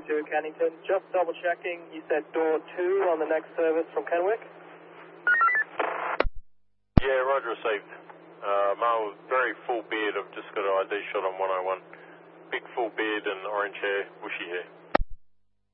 2 Kennington. Just double checking, you said door 2 on the next service from Kenwick? Yeah, roger, received. Male, very full beard. I've just got an ID shot on 101. Big full beard and orange hair, bushy hair.